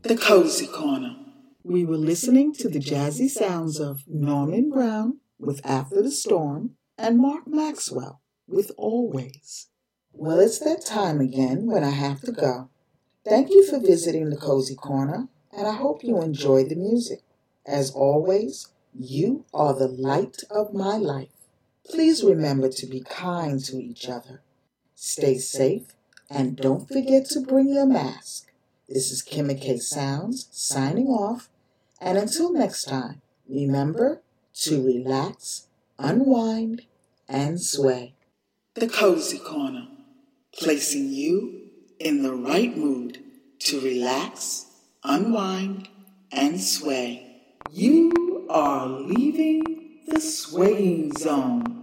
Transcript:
The Cozy Corner. We were listening to the jazzy sounds of Norman Brown with After the Storm and Mark Maxwell with Always. Well, it's that time again when I have to go. Thank you for visiting the Cozy Corner, and I hope you enjoy the music. As always, you are the light of my life. Please remember to be kind to each other. Stay safe, and don't forget to bring your mask. This is Kimmy K Sounds signing off, and until next time, remember to relax, unwind, and sway. The Cozy Corner, placing you in the right mood to relax, unwind, and sway. You are leaving the swaying zone.